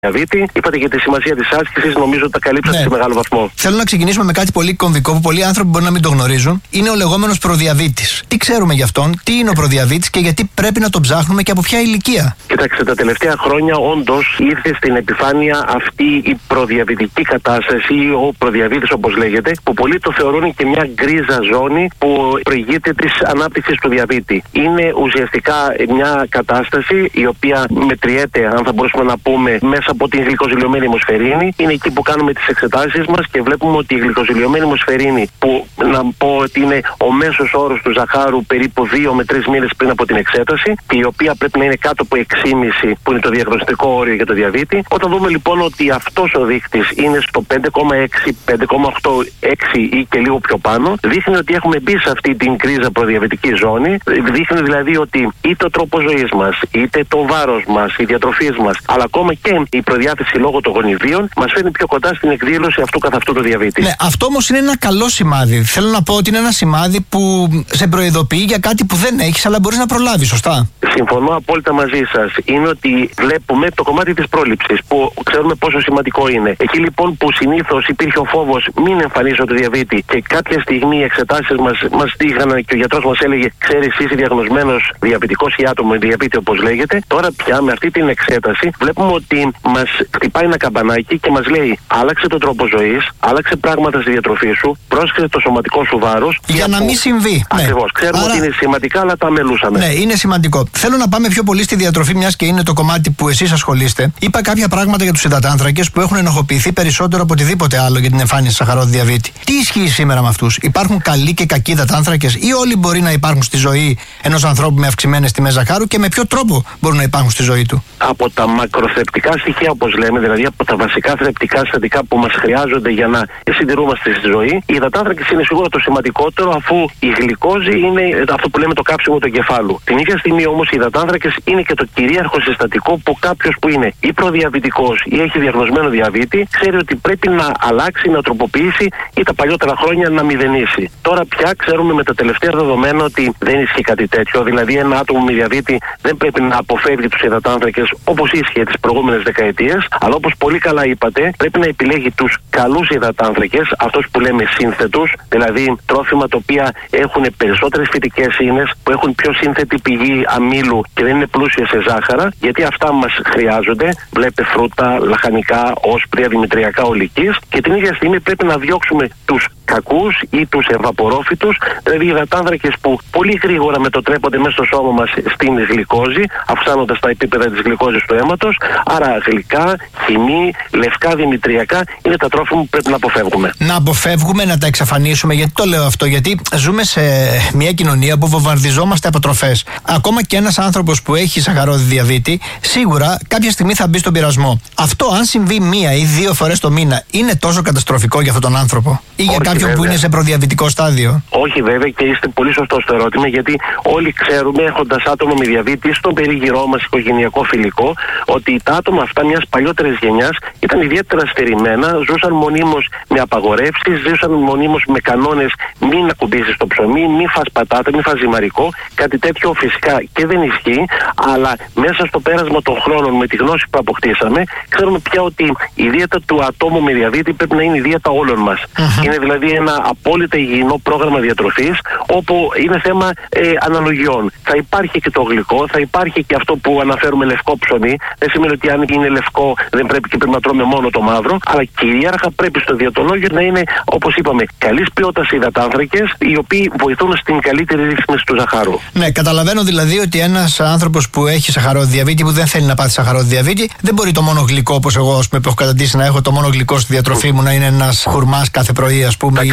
διαβήτη. Είπατε για τη σημασία της άσκησης, νομίζω ότι τα καλύψατε σε μεγάλο βαθμό. Θέλω να ξεκινήσουμε με κάτι πολύ κομβικό που πολλοί άνθρωποι μπορεί να μην το γνωρίζουν. Είναι ο λεγόμενος προδιαβήτης. Τι ξέρουμε γι' αυτόν, τι είναι ο προδιαβήτης και γιατί πρέπει να τον ψάχνουμε και από ποια ηλικία? Κοιτάξτε, τα τελευταία χρόνια όντως ήρθε στην επιφάνεια αυτή η προδιαβητική κατάσταση, ο προδιαβήτης όπως λέγεται, που πολλοί το θεωρούν και μια γκρίζα ζώνη που προηγείται της ανάπτυξης του διαβήτη. Είναι ουσιαστικά μια κατάσταση η οποία μετριέται, αν θα μπορούσαμε να πούμε, μέσα από την γλυκοζηλιωμένη αιμοσφαιρίνη. Είναι εκεί που κάνουμε τις εξετάσεις μας και βλέπουμε ότι η γλυκοζηλιωμένη αιμοσφαιρίνη, που να πω ότι είναι ο μέσος όρος του ζαχάρου περίπου 2 με 3 μήνες πριν από την εξέταση, και η οποία πρέπει να είναι κάτω από 6,5 που είναι το διαγνωστικό όριο για το διαβήτη. Όταν δούμε λοιπόν ότι αυτός ο δείκτης είναι στο 5,6, 5,8, 6 ή και λίγο πιο πάνω, δείχνει ότι έχουμε μπει σε αυτή την κρίζα προδιαβητική ζώνη. Δείχνει δηλαδή ότι είτε ο τρόπος ζωής μας, είτε το βάρος μας, οι διατροφές μας, αλλά ακόμα και η προδιάθεση λόγω των γονιδίων μας φέρνει πιο κοντά στην εκδήλωση αυτού καθ' αυτού του διαβήτη. Ναι, αυτό όμως είναι ένα καλό σημάδι. Θέλω να πω ότι είναι ένα σημάδι που σε προειδοποιεί για κάτι που δεν έχεις, αλλά μπορείς να προλάβεις, σωστά? Συμφωνώ απόλυτα μαζί σας. Είναι ότι βλέπουμε το κομμάτι της πρόληψης, που ξέρουμε πόσο σημαντικό είναι. Εκεί λοιπόν που συνήθως υπήρχε ο φόβος μην εμφανίσω το διαβήτη και κάποια στιγμή οι εξετάσεις μας είχαν και ο γιατρός μας έλεγε: ξέρεις, είσαι διαγνωσμένος διαβητικός ή άτομο με διαβήτη, όπως λέγεται. Τώρα πια με αυτή την εξέταση βλέπουμε ότι μας χτυπάει ένα καμπανάκι και μας λέει: άλλαξε τον τρόπο ζωής, άλλαξε πράγματα στη διατροφή σου, πρόσεξε το σωματικό σου βάρος. Για να μην συμβεί. Ακριβώς. Ξέρουμε ότι είναι σημαντικά, αλλά τα αμελούσαμε. Ναι, είναι σημαντικό. Θέλω να πάμε πιο πολύ στη διατροφή, μιας και είναι το κομμάτι που εσείς ασχολείστε. Είπα κάποια πράγματα για τους υδατάνθρακες που έχουν ενοχοποιηθεί περισσότερο από οτιδήποτε άλλο για την εμφάνιση σαχαρόδι διαβήτη. Τι ισχύει σήμερα με αυτούς? Υπάρχουν καλοί και κακοί υδατάνθρακες, ή όλοι μπορεί να υπάρχουν στη ζωή ενός ανθρώπου με αυξημένες τιμές ζαχάρου, και με ποιο τρόπο μπορούν να υπάρχουν στη ζωή του? Από τα μακροθρεπτικά στοιχεία, όπως λέμε, δηλαδή από τα βασικά θρεπτικά συστατικά που μας χρειάζονται για να συντηρούμαστε στη ζωή, οι υδατάνθρακες είναι σίγουρα το σημαντικότερο, αφού η γλυκόζη είναι αυτό που λέμε το κάψιμο του εγκεφάλου. Την ίδια στιγμή όμως οι υδατάνθρακες είναι και το κυρίαρχο συστατικό που κάποιος που είναι ή προδιαβητικός ή έχει διαγνωσμένο διαβήτη ξέρει ότι πρέπει να αλλάξει, να τροποποιήσει ή τα παλιότερα χρόνια να μηδενίσει. Τώρα πια ξέρουμε με τα τελευταία δεδομένα ότι δεν ισχύει κάτι τέτοιο. Δηλαδή, ένα άτομο με διαβήτη δεν πρέπει να αποφεύγει τους υδατάνθρακες όπως ίσχυε τις προηγούμενες δεκαετίες, αλλά όπως πολύ καλά είπατε, πρέπει να επιλέγει τους καλούς υδατάνθρακες, αυτούς που λέμε σύνθετους, δηλαδή τρόφιμα τα οποία έχουν περισσότερες φυτικές ίνες, που έχουν πιο σύνθετη πηγή αμύλου και δεν είναι πλούσια σε ζάχαρα, γιατί αυτά μας χρειάζονται. Βλέπε φρούτα, λαχανικά, όσπρια, δημητριακά ολικής, και την ίδια στιγμή πρέπει να διώξουμε τους κακούς ή τους ευαπορόφυτους, δηλαδή υδατάνθρακες που πολύ γρήγορα μετατρέπονται μέσα στο σώμα μας στην γλυκόζη, αυξάνοντας τα επίπεδα της γλυκόζης του αίματος. Άρα γλυκά, χυμή, λευκά, δημητριακά είναι τα τρόφιμα που πρέπει να αποφεύγουμε. Να αποφεύγουμε, να τα εξαφανίσουμε. Γιατί το λέω αυτό? Γιατί ζούμε σε μια κοινωνία που βομβαρδιζόμαστε από τροφές. Ακόμα και ένας άνθρωπος που έχει σαχαρόδι διαβήτη, σίγουρα κάποια στιγμή θα μπει στον πειρασμό. Αυτό, αν συμβεί 1 ή 2 φορές το μήνα, είναι τόσο καταστροφικό για αυτόν τον άνθρωπο? Ή για κάποιον βέβαια που είναι σε προδιαβητικό στάδιο? Όχι, βέβαια, και είστε πολύ σωστό στο ερώτημα, γιατί όλοι ξέρουμε, έχοντας άτομα με διαβήτη στον περίγυρό μας, οικογενειακό, φιλικό, ότι τα άτομα αυτά μιας παλιότερης γενιάς ήταν ιδιαίτερα στερημένα, ζούσαν μονίμως με απαγορεύσεις, ζούσαν μονίμως με κανόνες: μην ακουμπήσεις το ψωμί, μην φας πατάτα, μην φας ζυμαρικό. Κάτι τέτοιο φυσικά και δεν ισχύει, αλλά μέσα στο πέρασμα των χρόνων, με τη γνώση που αποκτήσαμε, ξέρουμε πια ότι η δίαιτα του ατόμου με διαβήτη πρέπει να είναι η δίαιτα όλων μας. Είναι δηλαδή ένα απόλυτα υγιεινό πρόγραμμα διατροφής, όπου είναι θέμα αναλογιών. Θα υπάρχει και το γλυκό, θα υπάρχει και αυτό που αναφέρουμε λευκό ψωμί. Δεν σημαίνει ότι αν είναι λευκό δεν πρέπει και πρέπει να τρώμε μόνο το μαύρο, αλλά κυρίαρχα πρέπει στο διατολόγιο να είναι, όπως είπαμε, καλής ποιότητας υδατάνθρακες, οι οποίοι βοηθούν στην καλύτερη ρύθμιση του ζαχάρου. Ναι, καταλαβαίνω δηλαδή ότι ένας άνθρωπος που έχει σαχαρόδι διαβήτη, που δεν θέλει να πάθει σαχαρόδι διαβήτη, δεν μπορεί το μόνο γλυκό, όπως εγώ που έχω καταντήσει, να έχω το μόνο γλυκό στη διατροφή μου να είναι ένας χουρμάς κάθε πρωί, ας πούμε.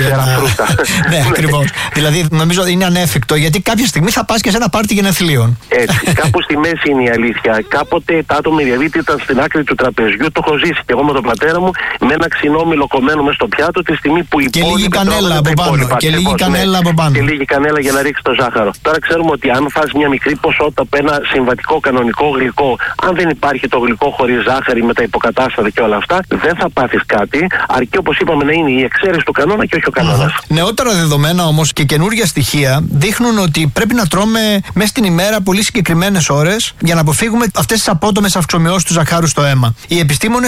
Ναι, ακριβώς. Δηλαδή, νομίζω είναι ανέφικτο, γιατί κάποια στιγμή θα πας και σε ένα πάρτι γενεθλίων. Έτσι. Κάπου στη μέση είναι η αλήθεια. Κάποτε τα άτομα με διαβήτη ήταν στην άκρη του τραπεζιού. Το έχω ζήσει και εγώ με τον πατέρα μου, με ένα ξινόμηλο κομμένο μέσα στο πιάτο, τη στιγμή που και λίγη κανέλα από πάνω. Και λίγη κανέλα από πάνω. Και λίγη κανέλα για να ρίξει το ζάχαρο. Τώρα ξέρουμε ότι αν φας μια μικρή ποσότητα από ένα συμβατικό κανονικό γλυκό, αν δεν υπάρχει το γλυκό χωρίς ζάχαρη με τα υποκατάστατα και όλα αυτά, δεν θα πάθεις κάτι, αρκεί, όπως είπαμε, να είναι η εξαίρεση του κανόνα και όχι ο κανόνας. Νεότερα δεδομένα όμως και καινούργια στοιχεία δείχνουν ότι πρέπει να τρώμε μέσα στην ημέρα πολύ συγκεκριμένες ώρες για να αποφύγουμε αυτές τις απότομες αυξομοιώσεις του ζαχάρου στο στο αίμα. Οι επιστήμονες